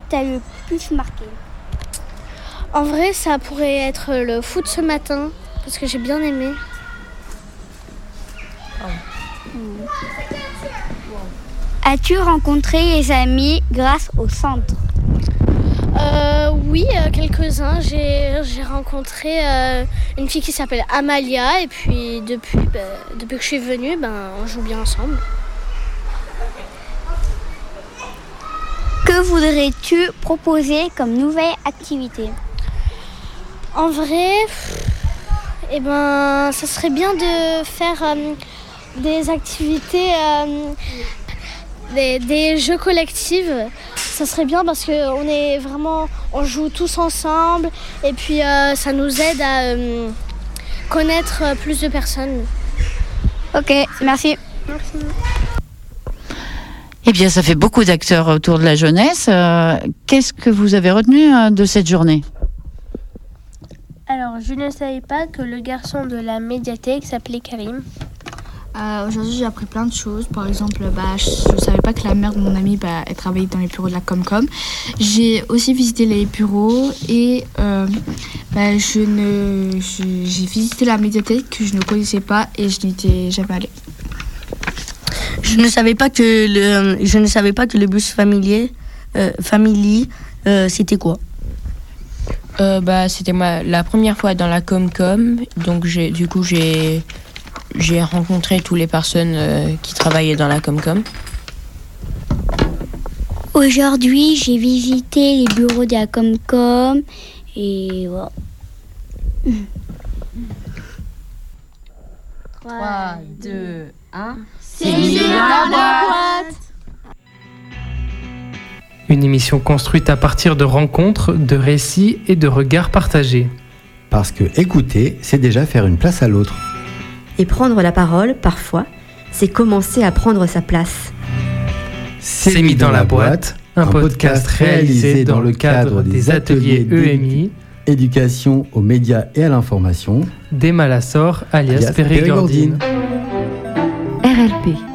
t'a le plus marqué? En vrai, ça pourrait être le foot ce matin, parce que j'ai bien aimé. As-tu rencontré les amis grâce au centre? Oui, quelques-uns. J'ai rencontré une fille qui s'appelle Amalia, et puis depuis que je suis venue, on joue bien ensemble. Que voudrais-tu proposer comme nouvelle activité? En vrai, ça serait bien de faire des activités, des jeux collectifs. Ça serait bien parce on joue tous ensemble et puis ça nous aide à connaître plus de personnes. Ok, merci. Merci. Eh bien, ça fait beaucoup d'acteurs autour de la jeunesse. Qu'est-ce que vous avez retenu de cette journée? Alors, je ne savais pas que le garçon de la médiathèque s'appelait Karim. Aujourd'hui, j'ai appris plein de choses. Par exemple, je ne savais pas que la mère de mon amie elle travaillait dans les bureaux de la Comcom. J'ai aussi visité les bureaux et j'ai visité la médiathèque que je ne connaissais pas et je n'y étais jamais allée. Je ne savais pas que le bus Family, c'était quoi? C'était la première fois dans la Comcom, donc j'ai rencontré toutes les personnes qui travaillaient dans la Comcom. Aujourd'hui, j'ai visité les bureaux de la Comcom et voilà. 3, 2, 1. C'est mis dans la boîte. Une émission construite à partir de rencontres, de récits et de regards partagés. Parce que écouter, c'est déjà faire une place à l'autre. Et prendre la parole, parfois, c'est commencer à prendre sa place. C'est mis dans la boîte, un podcast réalisé dans le cadre des ateliers EMI, éducation aux médias et à l'information, d'Emma Lassor, alias Périgordine. RLP.